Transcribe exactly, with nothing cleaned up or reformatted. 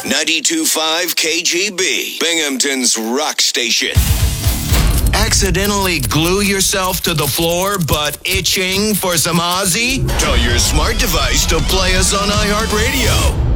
ninety-two point five K G B, Binghamton's rock station. Accidentally glue yourself to the floor but itching for some Ozzy? Tell your smart device to play us on iHeartRadio.